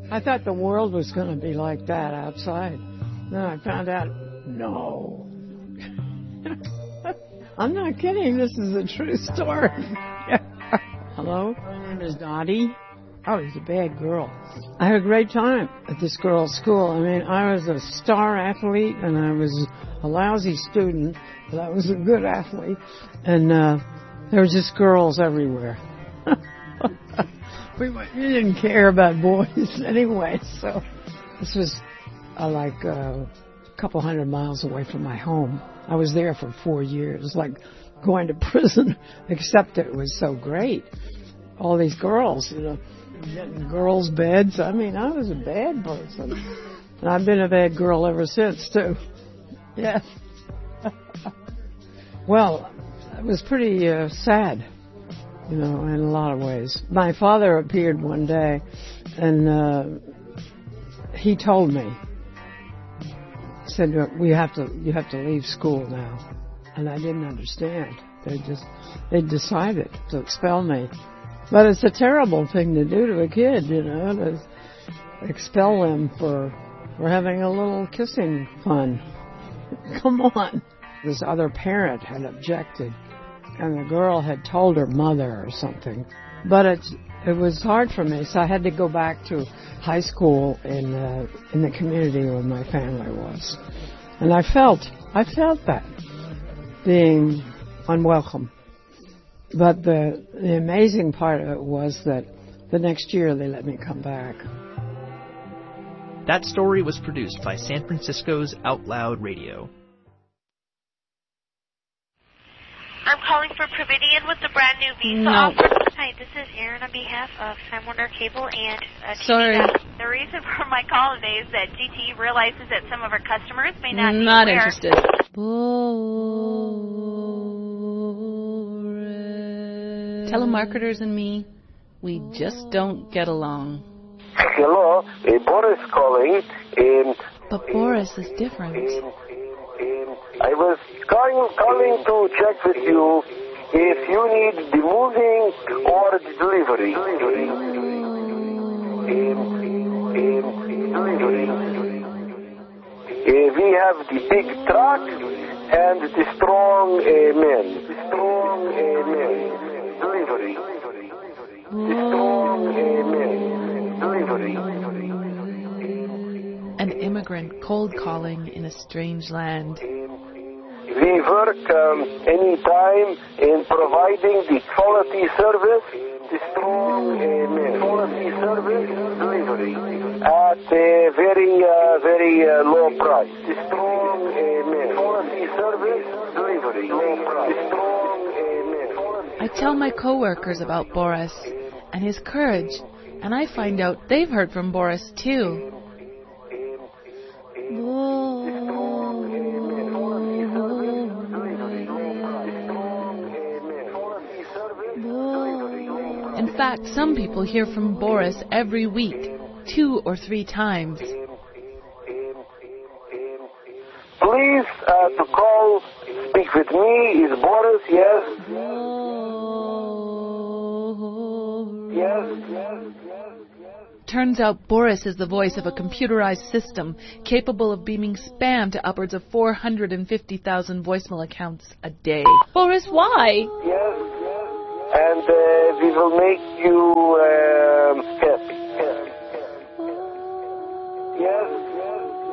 I thought the world was going to be like that outside. Then I found out, no. I'm not kidding. This is a true story. Hello? My name is Dottie. I was a bad girl. I had a great time at this girls' school. I mean, I was a star athlete, and I was a lousy student, but I was a good athlete. And there were just girls everywhere. We didn't care about boys anyway, so this was like a couple 100 miles away from my home. I was there for 4 years, like going to prison, except it was so great. All these girls, you know, getting girls' beds. I mean, I was a bad person. And I've been a bad girl ever since, too. Yeah. Well, it was pretty sad, you know, in a lot of ways. My father appeared one day, and he told me, he said, you have to leave school now. And I didn't understand. They decided to expel me. But it's a terrible thing to do to a kid, you know, to expel them for having a little kissing fun. Come on. This other parent had objected, and the girl had told her mother or something. But it was hard for me, so I had to go back to high school in the community where my family was. And I felt that, being unwelcome. But the amazing part of it was that the next year they let me come back. That story was produced by San Francisco's Out Loud Radio. I'm calling for Providian with the brand new visa No. offer. Hi, this is Erin on behalf of Time Warner Cable and Sorry. TV. The reason for my call today is that GTE realizes that some of our customers may not be Not aware. interested. Telemarketers and me, we just don't get along. Hello, Boris calling. But Boris is different. I was calling to check with you if you need the moving or the delivery. We have the big truck and the strong men. Delivery. Delivery. An immigrant cold calling in a strange land. We work anytime in providing the quality service, the strong quality service delivery at a very low price. The strong quality service delivery low price. The strong I tell my coworkers about Boris and his courage, and I find out they've heard from Boris too. In fact, some people hear from Boris every week, 2 or 3 times. Please to call, speak with me, is Boris, yes? Yes. Turns out Boris is the voice of a computerized system capable of beaming spam to upwards of 450,000 voicemail accounts a day. Boris, why? Yes. And we will make you happy. Yes.